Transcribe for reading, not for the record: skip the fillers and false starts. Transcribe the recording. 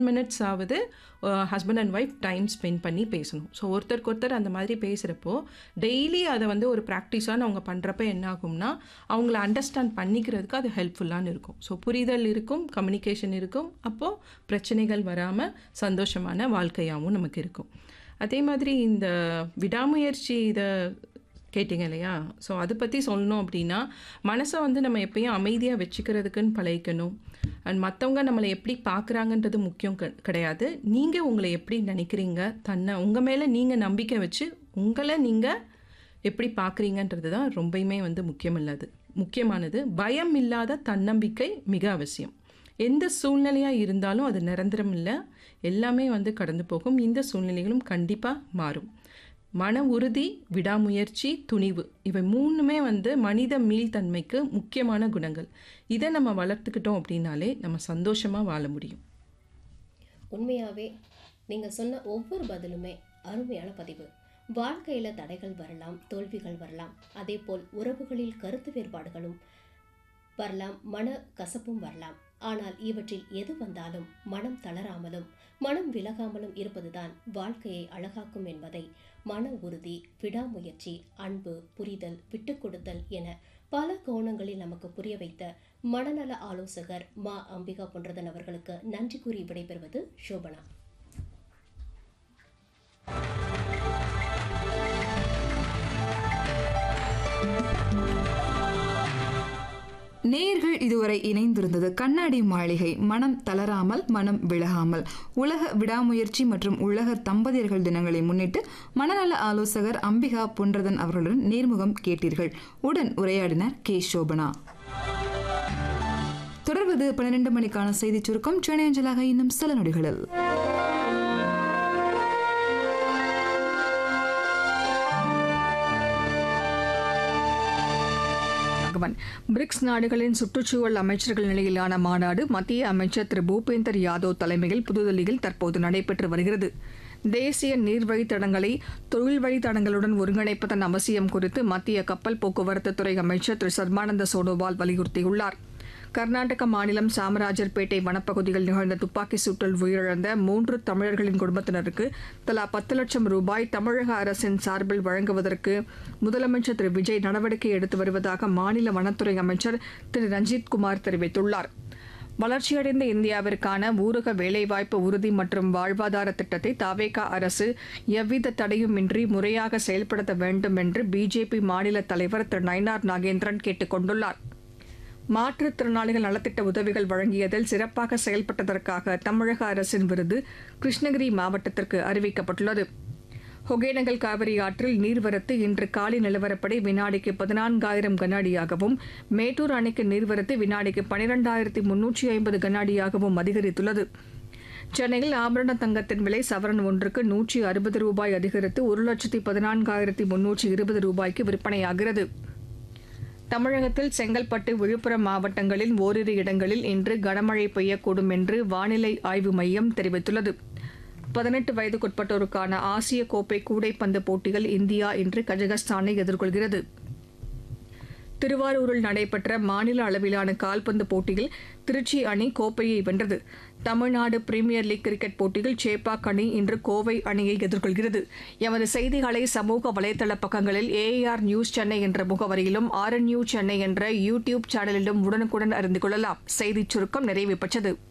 Minutes ஆவது husband and wife time spend பண்ணி பேசணும். ஸோ ஒருத்தருக்கு ஒருத்தர் அந்த மாதிரி பேசுகிறப்போ டெய்லி அதை வந்து ஒரு ப்ராக்டிஸான அவங்க பண்ணுறப்ப என்ன ஆகும்னா அவங்கள அண்டர்ஸ்டாண்ட் பண்ணிக்கிறதுக்கு அது ஹெல்ப்ஃபுல்லான இருக்கும். ஸோ புரிதல் இருக்கும், கம்யூனிகேஷன் இருக்கும், அப்போது பிரச்சனைகள் வராமல் சந்தோஷமான வாழ்க்கையாகவும் நமக்கு இருக்கும். அதே மாதிரி இந்த விடாமுயற்சி இதை கேட்டிங்க இல்லையா? ஸோ அதை பற்றி சொல்லணும் அப்படின்னா மனசை வந்து நம்ம எப்பயும் அமைதியாக வச்சுக்கிறதுக்குன்னு பழகிக்கணும். அண்ட் மற்றவங்க நம்மளை எப்படி பார்க்குறாங்கன்றது முக்கியம் கிடையாது. நீங்கள் உங்களை எப்படி நினைக்கிறீங்க, உங்கள் மேலே நீங்கள் நம்பிக்கை வச்சு உங்களை நீங்கள் எப்படி பார்க்குறீங்கன்றது தான் ரொம்பவுமே வந்து முக்கியமானது. பயம் இல்லாத தன்னம்பிக்கை மிக அவசியம். எந்த சூழ்நிலையாக இருந்தாலும் அது நிரந்தரம் இல்லை, எல்லாமே வந்து கடந்து போகும். இந்த சூழ்நிலைகளும் கண்டிப்பாக மாறும். மன உறுதி, விடாமுயற்சி, துணிவு, இவை மூணுமே வந்து மனித மீள்தன்மைக்கு முக்கியமான குணங்கள். இதை நம்ம வளர்த்துக்கிட்டோம் அப்படின்னாலே நம்ம சந்தோஷமாக வாழ முடியும். உண்மையாகவே நீங்கள் சொன்ன ஒவ்வொரு பதிலுமே அருமையான பதிவு. வாழ்க்கையில் தடைகள் வரலாம், தோல்விகள் வரலாம், அதே போல் உறவுகளில் கருத்து வேறுபாடுகளும் வரலாம், மன கசப்பும் வரலாம். ஆனால் இவற்றில் எது வந்தாலும் மனம் தளராமலும் மனம் விலகாமலும் இருப்பதுதான் வாழ்க்கையை அழகாக்கும் என்பதை மன உறுதி, விடாமுயற்சி, அன்பு, புரிதல், விட்டுக் கொடுத்தல் என பல கோணங்களில் நமக்கு புரிய வைத்த மனநல ஆலோசகர் மா. அம்பிகா பொன்றதன் அவர்களுக்கு நன்றி கூறி விடைபெறுவது சோபனா. நேயர்கள் இதுவரை இணைந்திருந்தது கண்ணாடி மாளிகை, மனம் தளராமல் மனம் விலகாமல். உலக விடாமுயற்சி மற்றும் உலக தம்பதியர்கள் தினங்களை முன்னிட்டு மனநல ஆலோசகர் அம்பிகா பொன்றதன் அவர்களுடன் நேர்முகம் கேட்டீர்கள். உடன் உரையாடினார் கே. சோபனா. தொடர்வது 12 மணிக்கான செய்திச் சுருக்கம். சென்னை அஞ்சலாக இன்னும் சில நொடிகளில். பிரிக்ஸ் நாடுகளின் சுற்றுச்சூழல் அமைச்சர்கள் நிலையிலான மாநாடு மத்திய அமைச்சர் திரு பூபேந்தர் யாதவ் தலைமையில் புதுதில்லியில் தற்போது நடைபெற்று வருகிறது. தேசிய நீர் வழித்தடங்களை தொழில் வழித்தடங்களுடன் ஒருங்கிணைப்பதன் அவசியம் குறித்து மத்திய கப்பல் போக்குவரத்து துறை அமைச்சர் திரு சர்பானந்த சோனோவால் வலியுறுத்தியுள்ளார். கர்நாடக மாநிலம் சாமராஜர்பேட்டை வனப்பகுதியில் நிகழ்ந்த துப்பாக்கி சூட்டில் உயிரிழந்த 3 தமிழர்களின் குடும்பத்தினருக்கு தலா 10 லட்சம் ரூபாய் தமிழக அரசின் சார்பில் வழங்குவதற்கு முதலமைச்சர் திரு விஜய் நடவடிக்கை எடுத்து வருவதாக மாநில வனத்துறை அமைச்சர் திரு ரஞ்சித்குமார் தெரிவித்துள்ளார். வளர்ச்சியடைந்த இந்தியாவிற்கான ஊரக வேலைவாய்ப்பு உறுதி மற்றும் வாழ்வாதார திட்டத்தை தவேகா அரசு எவ்வித தடையுமின்றி முறையாக செயல்படுத்த வேண்டும் என்று பிஜேபி மாநில தலைவர் திரு நயினார் நாகேந்திரன் கேட்டுக் கொண்டுள்ளார். மாற்றுத்திறனாளிகள் நலத்திட்ட உதவிகள் வழங்கியதில் சிறப்பாக செயல்பட்டதற்காக தமிழக அரசின் விருது கிருஷ்ணகிரி மாவட்டத்திற்கு அறிவிக்கப்பட்டுள்ளது. ஒகேனக்கல் காவிரி ஆற்றில் நீர்வரத்து இன்று காலை நிலவரப்படி வினாடிக்கு 14,000 கன அடியாகவும், மேட்டூர் அணைக்கு நீர்வரத்து வினாடிக்கு 12,350 கன அடியாகவும் அதிகரித்துள்ளது. சென்னையில் ஆபரண தங்கத்தின் விலை சவரன் ஒன்றுக்கு 160 ரூபாய் அதிகரித்து 1,14,320 ரூபாய்க்கு விற்பனையாகிறது. தமிழகத்தில் செங்கல்பட்டு, விழுப்புரம் மாவட்டங்களில் ஓரிரு இடங்களில் இன்று கனமழை பெய்யக்கூடும் என்று வானிலை ஆய்வு மையம் தெரிவித்துள்ளது. 18 வயதுக்குட்பட்டோருக்கான ஆசிய கோப்பை கூடைப்பந்து போட்டியில் இந்தியா இன்று கஜகஸ்தானை எதிர்கொள்கிறது. திருவாரூரில் நடைபெற்ற மாநில அளவிலான கால்பந்து போட்டியில் திருச்சி அணி கோப்பையை வென்றது. தமிழ்நாடு பிரீமியர் லீக் கிரிக்கெட் போட்டியில் சேப்பாக் அணி இன்று கோவை அணியை எதிர்கொள்கிறது. எமது செய்திகளை சமூக வலைதள பக்கங்களில் AAR நியூஸ் சென்னை என்ற முகவரியிலும் RNU சென்னை என்ற யூடியூப் சேனலிலும் உடனுக்குடன் அறிந்து கொள்ளலாம். செய்திச் சுருக்கம் நிறைவு பெற்றது.